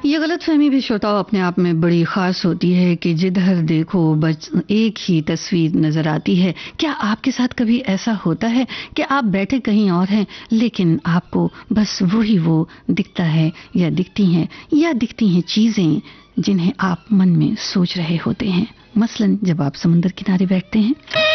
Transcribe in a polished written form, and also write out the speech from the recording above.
ये गलतफहमी भी श्रोताओं अपने आप में बड़ी खास होती है कि जिधर देखो बस एक ही तस्वीर नजर आती है। क्या आपके साथ कभी ऐसा होता है कि आप बैठे कहीं और हैं लेकिन आपको बस वो दिखता है या दिखती हैं चीजें जिन्हें आप मन में सोच रहे होते हैं। मसलन जब आप समुद्र किनारे बैठते हैं।